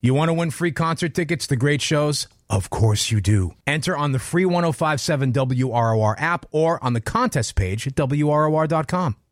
You want to win free concert tickets to great shows? Of course you do. Enter on the free 105.7 WROR app or on the contest page at WROR.com.